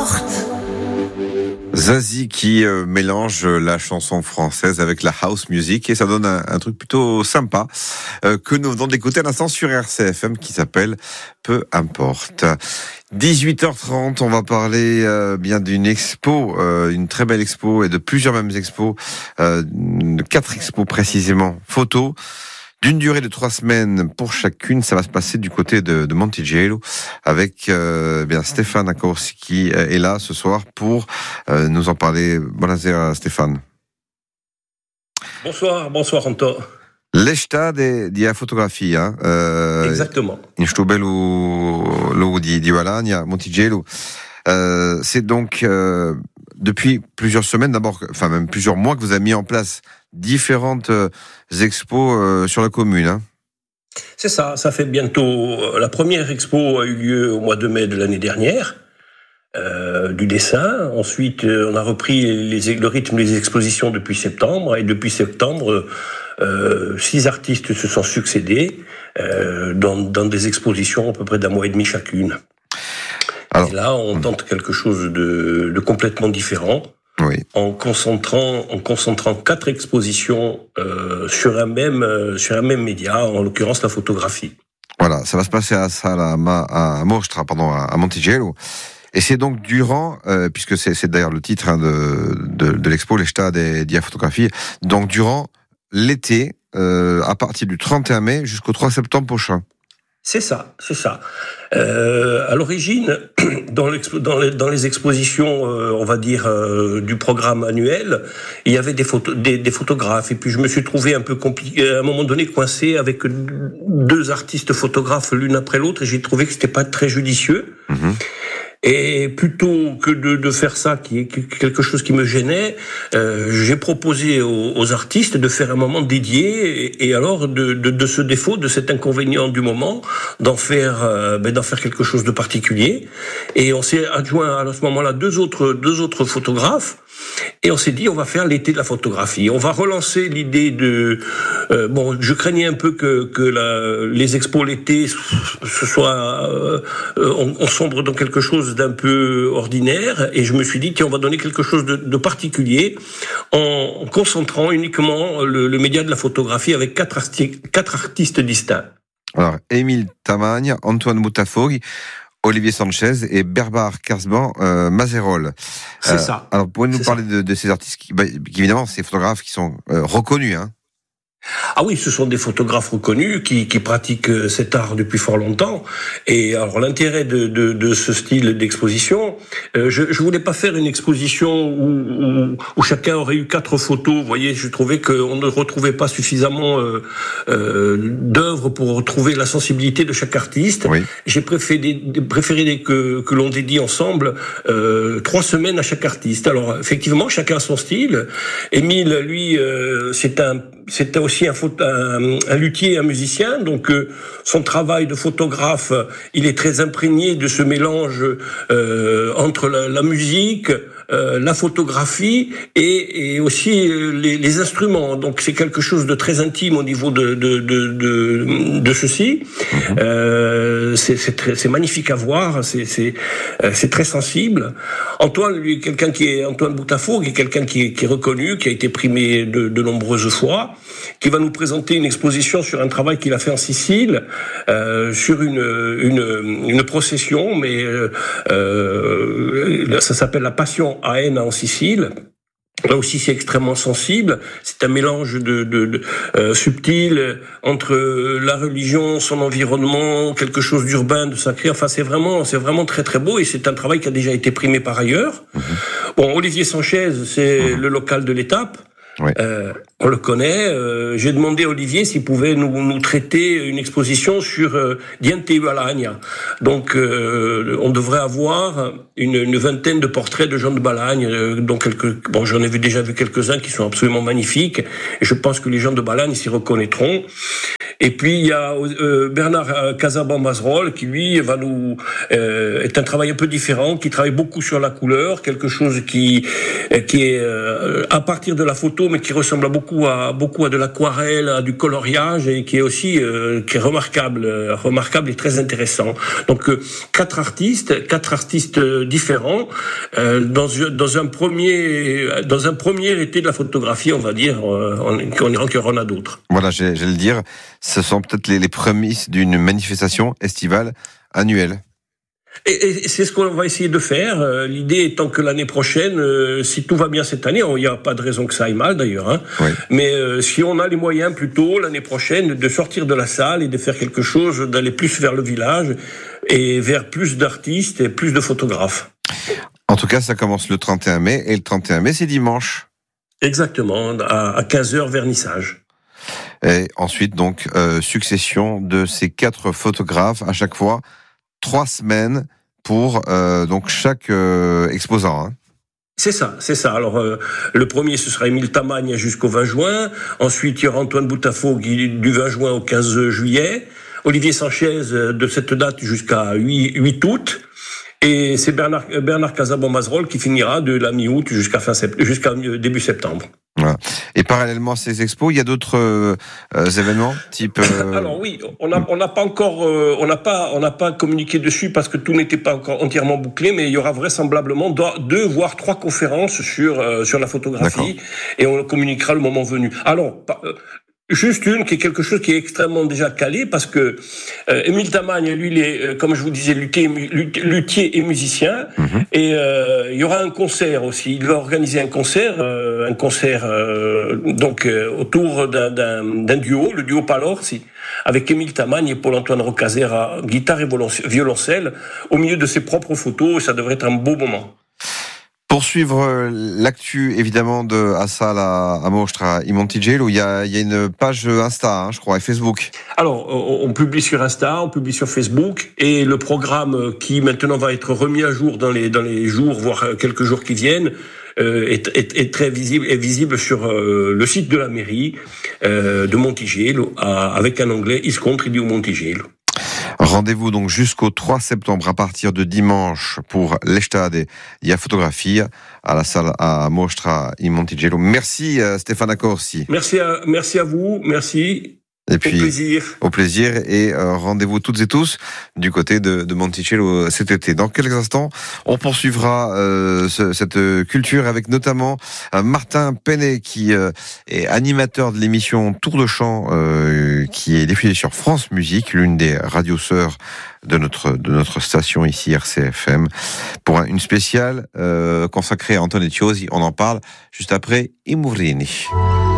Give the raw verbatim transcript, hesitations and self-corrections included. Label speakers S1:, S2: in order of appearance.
S1: importe.
S2: Zazie qui euh, mélange la chanson française avec la house music et ça donne un, un truc plutôt sympa euh, que nous venons d'écouter à l'instant sur R C F M qui s'appelle Peu importe. dix-huit heures trente, on va parler euh, bien d'une expo, euh, une très belle expo et de plusieurs mêmes expos, euh, de quatre expos précisément, photos. D'une durée de trois semaines pour chacune, ça va se passer du côté de, de Monticello avec euh, bien Stéphane Accorsi qui est là ce soir pour euh, nous en parler. Buonasera Stéphane.
S3: Bonsoir, bonsoir Anto.
S2: L'Esta di, di fotografia. Eh,
S3: Exactement.
S2: In sto bello luogo di, di Valagna, Monticello. Euh, c'est donc euh, depuis plusieurs semaines, d'abord, enfin même plusieurs mois que vous avez mis en place différentes euh, expos euh, sur la commune. Hein.
S3: C'est ça, ça fait bientôt... La première expo a eu lieu au mois de mai de l'année dernière, euh, du dessin. Ensuite, on a repris les, le rythme des expositions depuis septembre. Et depuis septembre, euh, six artistes se sont succédés euh, dans, dans des expositions à peu près d'un mois et demi chacune. Alors, et là, on tente quelque chose de, de complètement différent.
S2: Oui.
S3: En concentrant, en concentrant quatre expositions euh, sur un même euh, sur un même média, en l'occurrence la photographie.
S2: Voilà, ça va se passer à Sala, à Mostra, pardon, à Monticello. Et c'est donc durant, euh, puisque c'est, c'est d'ailleurs le titre hein, de, de, de l'expo, l'Esta di Fotografia, donc durant l'été, euh, à partir du trente et un mai jusqu'au trois septembre prochain.
S3: C'est ça, c'est ça. Euh, à l'origine, dans, dans, les, dans les expositions, euh, on va dire, euh, du programme annuel, il y avait des, photos, des, des photographes. Et puis je me suis trouvé un peu compliqué, à un moment donné coincé avec deux artistes photographes l'une après l'autre, et j'ai trouvé que c'était pas très judicieux. Mmh. Et plutôt que de, de faire ça, qui est quelque chose qui me gênait, euh, j'ai proposé aux, aux artistes de faire un moment dédié, et, et alors de, de, de ce défaut, de cet inconvénient du moment, d'en faire, euh, ben, d'en faire quelque chose de particulier. Et on s'est adjoint à ce moment-là deux autres, deux autres photographes. Et on s'est dit, on va faire l'été de la photographie. On va relancer l'idée de... Euh, bon, je craignais un peu que, que la, les expos l'été, ce soit... Euh, on, on sombre dans quelque chose d'un peu ordinaire. Et je me suis dit, tiens, on va donner quelque chose de, de particulier en concentrant uniquement le, le média de la photographie avec quatre, arti- quatre artistes distincts.
S2: Alors, Émile Tamagne, Antoine Boutafogui, Olivier Sanchez et Berbar Kersban euh, Mazerol.
S3: C'est euh, ça.
S2: Alors, pouvez-nous
S3: C'est
S2: parler
S3: ça.
S2: de, de ces artistes qui, bah, qui, évidemment, ces photographes qui sont euh, reconnus, hein?
S3: Ah oui, ce sont des photographes reconnus qui, qui pratiquent cet art depuis fort longtemps. Et alors l'intérêt de, de, de ce style d'exposition, euh, je, je voulais pas faire une exposition où, où, où chacun aurait eu quatre photos. Vous voyez, je trouvais qu'on ne retrouvait pas suffisamment euh, euh, d'œuvres pour retrouver la sensibilité de chaque artiste.
S2: Oui.
S3: J'ai préféré, préféré que, que l'on dédie ensemble euh, trois semaines à chaque artiste. Alors effectivement, chacun a son style. Émile, lui, euh, c'est un c'est aussi un, un, un luthier, un musicien, donc euh, son travail de photographe, il est très imprégné de ce mélange euh, entre la, la musique, euh, la photographie et, et aussi les, les instruments. Donc c'est quelque chose de très intime au niveau de de de de, de ceci. Mmh. Euh, c'est c'est, très, c'est magnifique à voir, c'est c'est c'est très sensible. Antoine, lui, quelqu'un qui est Antoine Boutafogui, qui est quelqu'un qui est, qui est reconnu, qui a été primé de, de nombreuses fois, qui va nous présenter une exposition sur un travail qu'il a fait en Sicile, euh, sur une, une, une procession, mais euh, ça s'appelle la Passion à Haine en Sicile. Là aussi, c'est extrêmement sensible. C'est un mélange de, de, de euh, subtil entre la religion, son environnement, quelque chose d'urbain, de sacré. Enfin, c'est vraiment, c'est vraiment très très beau et c'est un travail qui a déjà été primé par ailleurs. Mmh. Bon, Olivier Sanchez, c'est mmh. le local de l'étape.
S2: Oui.
S3: Euh, on le connaît. Euh, j'ai demandé à Olivier s'il pouvait nous, nous traiter une exposition sur euh, Diente Valagna. Donc, euh, on devrait avoir une, une vingtaine de portraits de gens de Balagne. Euh, dont quelques, bon, j'en ai vu, déjà vu quelques-uns qui sont absolument magnifiques. Et je pense que les gens de Balagne s'y reconnaîtront. Et puis il y a euh, Bernard Casaban-Mazerol qui lui va nous euh, est un travail un peu différent, qui travaille beaucoup sur la couleur, quelque chose qui qui est euh, à partir de la photo, mais qui ressemble à beaucoup beaucoup à beaucoup à de l'aquarelle, à du coloriage et qui est aussi euh, qui est remarquable, euh, remarquable et très intéressant. Donc euh, quatre artistes, quatre artistes différents euh, dans dans un premier dans un premier été de la photographie, on va dire. Euh, on, on ira qu'il y en a d'autres.
S2: Voilà, j'allais le dire. Ce sont peut-être les, les prémices d'une manifestation estivale annuelle.
S3: Et, et c'est ce qu'on va essayer de faire. Euh, l'idée étant que l'année prochaine, euh, si tout va bien cette année, il n'y a pas de raison que ça aille mal d'ailleurs, hein,
S2: oui.
S3: mais euh, si on a les moyens plutôt l'année prochaine de sortir de la salle et de faire quelque chose, d'aller plus vers le village et vers plus d'artistes et plus de photographes.
S2: En tout cas, ça commence le trente et un mai et le trente et un mai, c'est dimanche.
S3: Exactement, à, à quinze heures, vernissage.
S2: Et ensuite, donc, euh, succession de ces quatre photographes à chaque fois. Trois semaines pour euh, donc chaque euh, exposant. Hein.
S3: C'est ça, c'est ça. Alors euh, le premier ce sera Émile Tamagne jusqu'au vingt juin. Ensuite il y aura Antoine Boutafaux du vingt juin au quinze juillet. Olivier Sanchez de cette date jusqu'à huit août. Et c'est Bernard Bernard Casabon-Mazerolles qui finira de la mi-août jusqu'à fin sept, jusqu'à début septembre.
S2: Voilà. Et parallèlement à ces expos, il y a d'autres euh, événements type. Euh...
S3: Alors oui, on n'a on n'a pas encore, euh, on n'a pas, on n'a pas communiqué dessus parce que tout n'était pas encore entièrement bouclé, mais il y aura vraisemblablement deux voire trois conférences sur euh, sur la photographie. D'accord. Et on le communiquera le moment venu. Alors. Euh, Juste une qui est quelque chose qui est extrêmement déjà calé parce que euh, Émile Tamagne, lui, il est, euh, comme je vous disais, luthier, luthier et musicien. Mm-hmm. Et euh, il y aura un concert aussi. Il va organiser un concert, euh, un concert euh, donc euh, autour d'un, d'un, d'un duo, le duo Palorsi, avec Émile Tamagne et Paul-Antoine Rocazera, guitare et violoncelle, au milieu de ses propres photos. Et ça devrait être un beau moment.
S2: Pour suivre l'actu, évidemment, de Assal à, à Mostra i Montigello, il y a, il y a une page Insta, hein, je crois, et Facebook.
S3: Alors, on publie sur Insta, on publie sur Facebook, et le programme qui maintenant va être remis à jour dans les, dans les jours, voire quelques jours qui viennent, euh, est, est, est très visible, est visible sur euh, le site de la mairie euh, de Montigello, à, avec un onglet Iscontri di Montigello.
S2: Rendez-vous donc jusqu'au trois septembre à partir de dimanche pour l'Estade di Fotografia à la salle à Mostra in Montigello. Merci Stéphane Accorsi.
S3: Merci à, merci à vous, merci.
S2: Et puis,
S3: au plaisir.
S2: Au plaisir et euh, rendez-vous toutes et tous du côté de, de Montigello cet été. Dans quelques instants, on poursuivra euh, ce, cette culture avec notamment euh, Martin Penet qui euh, est animateur de l'émission Tour de Chant euh, qui est diffusée sur France Musique, l'une des radios sœurs de notre de notre station ici R C F M, pour une spéciale euh, consacrée à Antonio Chiosi. On en parle juste après I Murrini.